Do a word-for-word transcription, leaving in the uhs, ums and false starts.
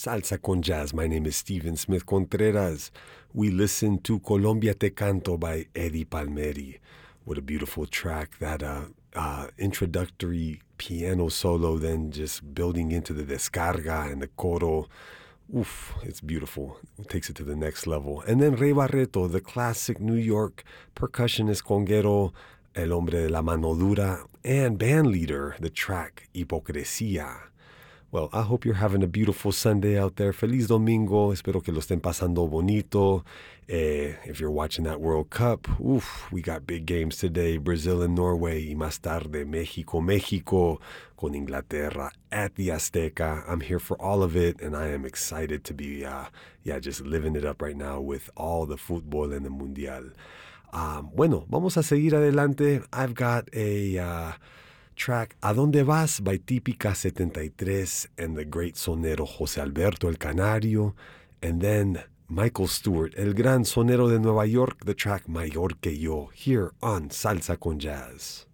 Salsa con Jazz. My name is Steven Smith Contreras. We listen to Colombia Te Canto by Eddie Palmieri. What a beautiful track. That uh, uh, introductory piano solo, then just building into the descarga and the coro. Oof, it's beautiful. It takes it to the next level. And then Rey Barreto, the classic New York percussionist conguero, El Hombre de la Mano Dura, and band leader, the track Hipocresía. Well, I hope you're having a beautiful Sunday out there. Feliz Domingo. Espero que lo estén pasando bonito. Eh, if you're watching that World Cup, oof, we got big games today. Brazil and Norway. Y más tarde, México, México con Inglaterra at the Azteca. I'm here for all of it, and I am excited to be, uh, yeah, just living it up right now with all the football and the Mundial. Um, bueno, vamos a seguir adelante. I've got a... Uh, track ¿A dónde vas? By Típica seventy-three and the great sonero José Alberto El Canario, and then Michael Stewart, El Gran Sonero de Nueva York, the track Mayor que Yo, here on Salsa con Jazz.